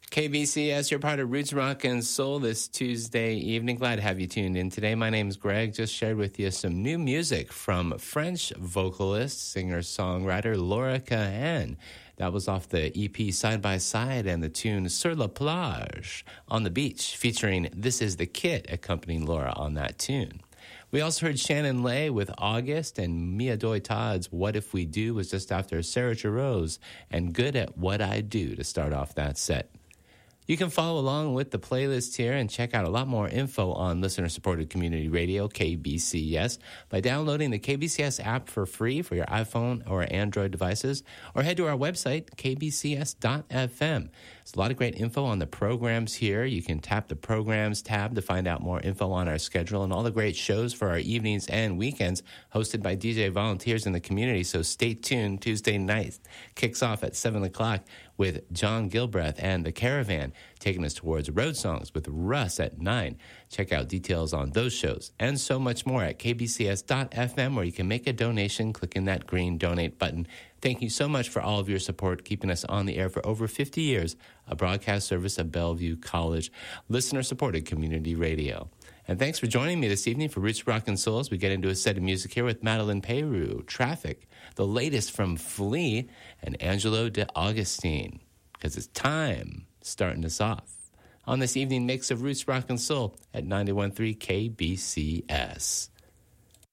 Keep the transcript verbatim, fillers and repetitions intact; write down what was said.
K B C S, you're part of Roots Rock and Soul this Tuesday evening. Glad to have you tuned in today. My name's Greg. Just shared with you some new music from French vocalist, singer-songwriter Laura Cahen. That was off the E P Side by Side and the tune Sur la Plage, On the Beach, featuring This Is the Kit accompanying Laura on that tune. We also heard Shannon Lay with August, and Mia Doi Todd's What If We Do was just after Sarah Jarosz and Good at What I Do to start off that set. You can follow along with the playlist here and check out a lot more info on listener-supported community radio, K B C S, by downloading the K B C S app for free for your iPhone or Android devices, or head to our website, k b c s dot f m. There's a lot of great info on the programs here. You can tap the Programs tab to find out more info on our schedule and all the great shows for our evenings and weekends hosted by D J volunteers in the community, so stay tuned. Tuesday night kicks off at seven o'clock with John Gilbreth and The Caravan, taking us towards Road Songs with Russ at nine. Check out details on those shows and so much more at k b c s dot f m, where you can make a donation clicking that green donate button. Thank you so much for all of your support, keeping us on the air for over fifty years, a broadcast service of Bellevue College, listener-supported community radio. And thanks for joining me this evening for Roots Rock and Soul as we get into a set of music here with Madeline Peru, Traffic, the latest from Flea, and Angelo De Augustine, because it's time starting us off on this evening mix of Roots Rock and Soul at ninety-one point three K B C S.